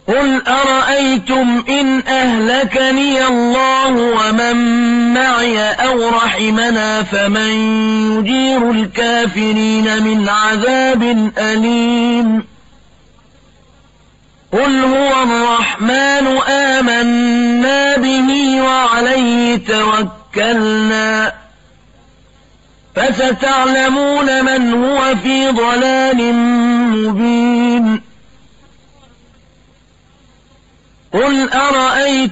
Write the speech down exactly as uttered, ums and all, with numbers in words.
قُلْ أَرَأَيْتُمْ إِنْ أَهْلَكَنِيَ اللَّهُ وَمَن مَّعِيَ أَوْ رَحِمَنَا فَمَن يُجِيرُ الْكَافِرِينَ مِنْ عَذَابٍ أَلِيمٍ قُلْ هُوَ الرَّحْمَٰنُ آمَنَّا بِهِ وَعَلَيْهِ تَوَكَّلْنَا فَسَتَعْلَمُونَ مَنْ هُوَ فِي ضَلَالٍ مُّبِينٍ قُلْ أَرَأَيْتُمْ